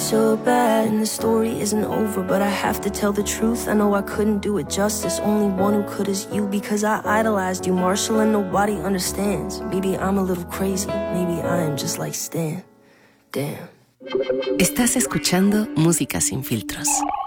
so bad and the story isn't over, but I have to tell the truth. I know I couldn't do it justice. Only one who could is you, because I idolized you, Marshall, and nobody understands. Maybe I'm a little crazy, maybe I am just like Stan. Damn. Estás escuchando Música Sin Filtros.